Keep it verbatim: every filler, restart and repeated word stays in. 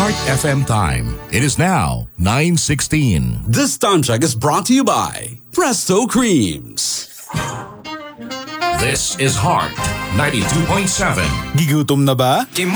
Heart F M time. It is now nine sixteen. This time check is brought to you by Presto Creams. This is Heart ninety-two point seven. Gigutom na ba?